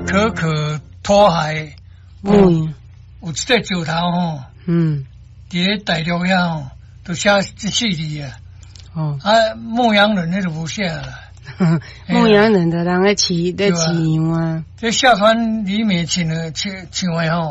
可可托海， 嗯， 有一块石头吼， 嗯， 伫咧大陆遐吼，都写这4字啊。 哦， 啊，牧羊人那就无写啦。 牧羊人的人咧饲样啊。 这下川里面唱的吼。